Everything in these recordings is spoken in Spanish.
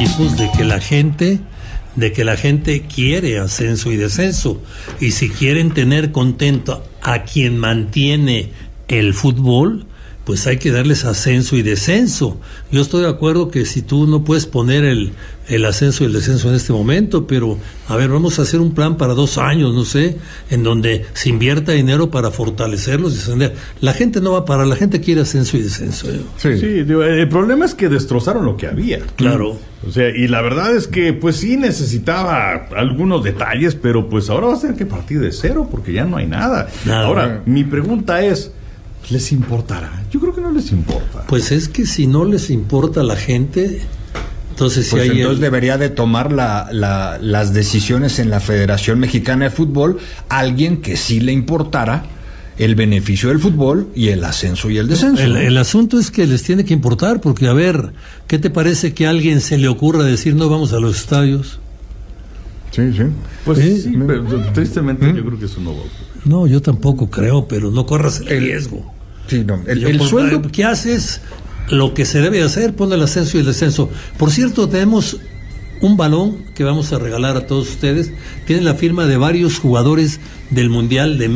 equipos de que la gente quiere ascenso y descenso, y si quieren tener contento a quien mantiene el fútbol, pues hay que darles ascenso y descenso. Yo estoy de acuerdo que si tú no puedes poner el ascenso y el descenso en este momento, pero a ver, vamos a hacer un plan para 2 años, no sé, en donde se invierta dinero para fortalecerlos y ascender. La gente no va a parar, la gente quiere ascenso y descenso. Sí, el problema es que destrozaron lo que había. Claro. O sea, y la verdad es que pues sí necesitaba algunos detalles, pero pues ahora vas a tener que partir de cero porque ya no hay nada. Ahora, mi pregunta es, ¿les importará? Yo creo que no les importa. Pues es que si no les importa a la gente, entonces pues si hay entonces debería de tomar las decisiones en la Federación Mexicana de Fútbol alguien que sí le importara el beneficio del fútbol y el ascenso y el descenso. El asunto es que les tiene que importar, porque a ver, ¿qué te parece que a alguien se le ocurra decir no vamos a los estadios? Sí. Pues sí, pero tristemente yo creo que eso no va a ocurrir. No, yo tampoco creo, pero no corras el riesgo. Sí, no. El sueldo. ¿Qué haces? Lo que se debe hacer, pon el ascenso y el descenso. Por cierto, tenemos un balón que vamos a regalar a todos ustedes. Tiene la firma de varios jugadores del Mundial de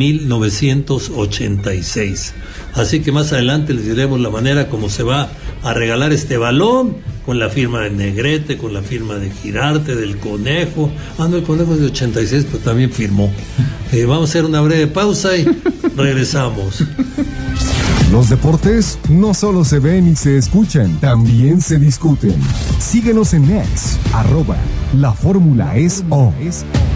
1986. Así que más adelante les diremos la manera como se va a regalar este balón, con la firma de Negrete, con la firma de Girarte, del Conejo. No, el Conejo es de 86, pero también firmó. Vamos a hacer una breve pausa y regresamos. Los deportes no solo se ven y se escuchan, también se discuten. Síguenos en X, @LaFórmulaEsO.